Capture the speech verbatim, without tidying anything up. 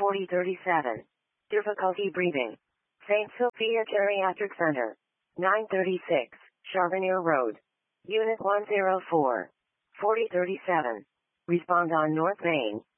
forty thirty-seven. Difficulty breathing. Saint Sophia Geriatric Center. nine thirty-six, Charbonneir Road. Unit one oh four. forty thirty-seven. Respond on North Main.